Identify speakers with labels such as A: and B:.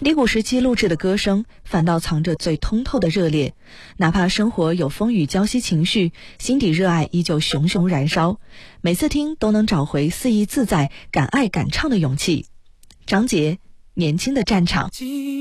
A: 低谷时期录制的歌声，反倒藏着最通透的热烈。哪怕生活有风雨浇熄情绪，心底热爱依旧熊熊燃烧。每次听都能找回肆意自在、敢爱敢唱的勇气。张杰，年轻的战场。